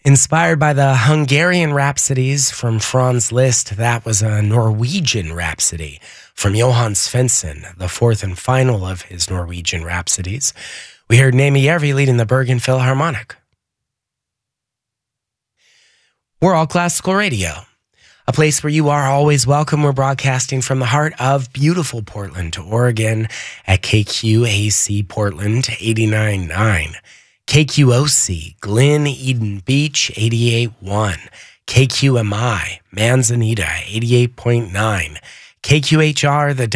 Inspired by the Hungarian Rhapsodies from Franz Liszt, that was a Norwegian Rhapsody from Johann Svensson, the fourth and final of his Norwegian Rhapsodies. We heard Nemi Järvi leading the Bergen Philharmonic. We're All Classical Radio, a place where you are always welcome. We're broadcasting from the heart of beautiful Portland, Oregon at KQAC Portland 89.9. KQOC, Glen Eden Beach, 88.1. KQMI, Manzanita, 88.9. KQHR, the